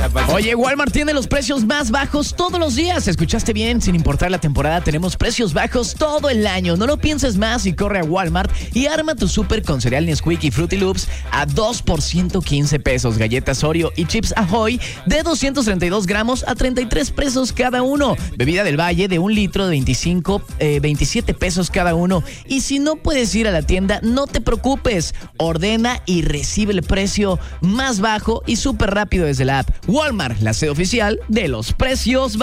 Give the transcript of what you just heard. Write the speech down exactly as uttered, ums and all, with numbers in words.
Oye, Walmart tiene los precios más bajos todos los días. ¿Escuchaste bien? Sin importar la temporada, tenemos precios bajos todo el año. No lo pienses más y corre a Walmart y arma tu súper con cereal Nesquik y Fruity Loops a dos por ciento quince pesos. Galletas Oreo y chips Ahoy de doscientos treinta y dos gramos a treinta y tres pesos cada uno. Bebida del Valle de un litro de veinticinco, eh, veintisiete pesos cada uno. Y si no puedes ir a la tienda, no te preocupes. Ordena y recibe el precio más bajo y súper rápido desde la app. Walmart, la sede oficial de los precios bajos.